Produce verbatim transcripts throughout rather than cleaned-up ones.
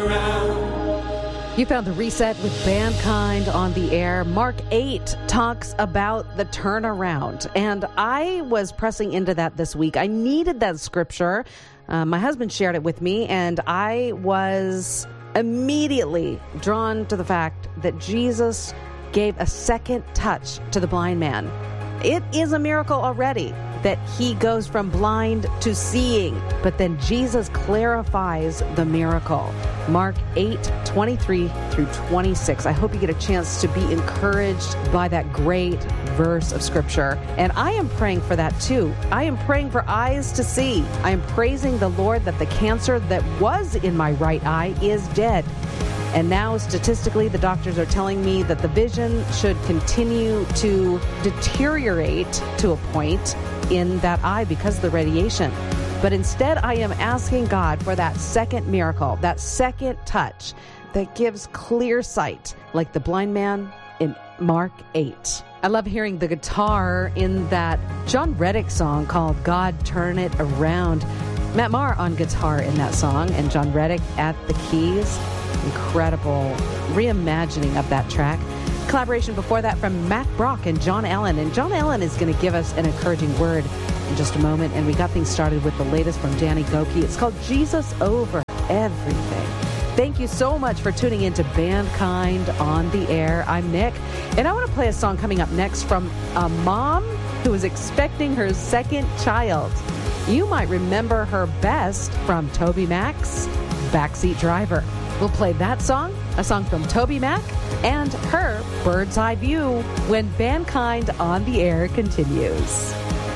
around. You found the Reset with Mankind on the air. Mark eight talks about the turnaround. And I was pressing into that this week. I needed that scripture. Uh, my husband shared it with me, and I was immediately drawn to the fact that Jesus gave a second touch to the blind man. It is a miracle already that he goes from blind to seeing. But then Jesus clarifies the miracle. Mark eight, twenty-three through twenty-six. I hope you get a chance to be encouraged by that great verse of Scripture. And I am praying for that too. I am praying for eyes to see. I am praising the Lord that the cancer that was in my right eye is dead. And now, statistically, the doctors are telling me that the vision should continue to deteriorate to a point in that eye because of the radiation. But instead, I am asking God for that second miracle, that second touch that gives clear sight, like the blind man in Mark eight. I love hearing the guitar in that John Reddick song called God Turn It Around. Matt Maher on guitar in that song, and John Reddick at the keys. Incredible reimagining of that track. Collaboration before that from Matt Brock and John Allen. And John Allen is going to give us an encouraging word in just a moment. And we got things started with the latest from Danny Gokey. It's called Jesus Over Everything. Thank you so much for tuning in to Mankind on the Air. I'm Nick, and I want to play a song coming up next from a mom who is expecting her second child. You might remember her best from Toby Mac's Backseat Driver. We'll play that song, a song from Toby Mac, and her Bird's Eye View when Mankind on the Air continues.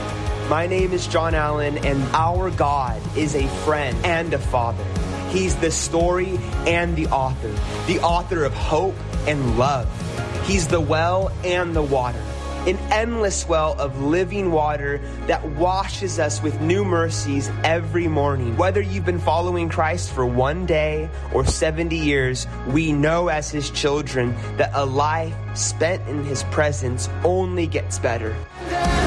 My name is John Allen, and our God is a friend and a father. He's the story and the author, the author of hope and love. He's the well and the water, an endless well of living water that washes us with new mercies every morning. Whether you've been following Christ for one day or seventy years, we know as his children that a life spent in his presence only gets better.